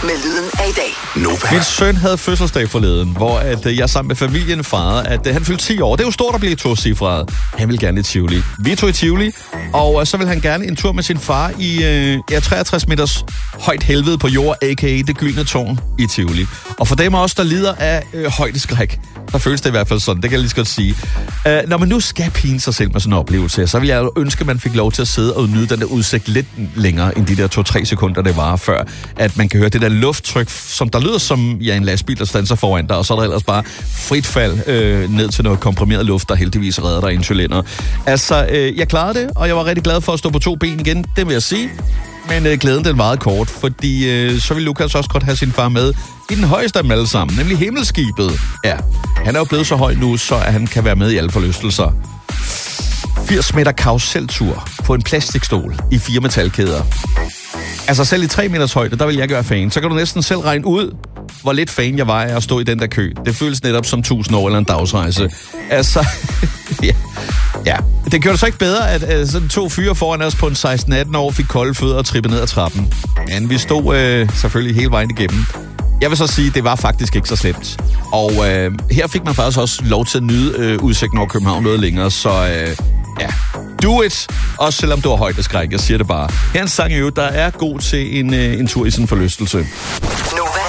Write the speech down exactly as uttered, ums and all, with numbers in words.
med lyden af i dag. Nova. Min søn havde fødselsdag forleden, hvor at, øh, jeg sammen med familien fejrede, at øh, han fyldte ti år. Det er jo stort at blive tocifret. Han ville gerne i Tivoli. Vi tog i Tivoli, og øh, så ville han gerne en tur med sin far i øh, ja, treogtres meters højt helvede på jord, a k a det gyldne tårn i Tivoli. Og for dem af os, der lider af øh, højdeskræk, der føles det i hvert fald sådan, det kan jeg lige så godt sige. Øh, når man nu skal pine sig selv med sådan en oplevelse, så vil jeg jo ønske, at man fik lov til at sidde og nyde den der udsigt lidt længere, end de der to-tre sekunder, det var før, at man kan høre det der lufttryk, som der lyder som ja, en lastbil, der standser foran dig, og så er der ellers bare frit fald øh, ned til noget komprimeret luft, der heldigvis redder dig i en cylinder. Altså, øh, jeg klarede det, og jeg var rigtig glad for at stå på to ben igen, det vil jeg sige. Men øh, glæden den varede kort, fordi øh, så ville Lukas også godt have sin far med i den højeste af dem alle sammen, nemlig himmelskibet. Ja, han er jo blevet så høj nu, så at han kan være med i alle forlystelser. firs meter karusseltur på en plastikstol i fire metalkæder. Altså selv i tre meters højde, der vil jeg ikke være fan. Så kan du næsten selv regne ud, hvor lidt fan jeg var af at stå i den der kø. Det føles netop som tusind år eller en dagsrejse. Altså, ja. ja. Det gjorde det så ikke bedre, at, at sådan to fyre foran os på en seksten atten år fik kolde fødder og trippede ned ad trappen. Men vi stod øh, selvfølgelig hele vejen igennem. Jeg vil så sige, at det var faktisk ikke så slemt. Og øh, her fik man faktisk også lov til at nyde øh, udsigten over København noget længere, så øh, ja, do it! Også selvom du har højdeskræk, jeg siger det bare. Her er en sang, der er god til en, øh, en tur i sådan en forlystelse.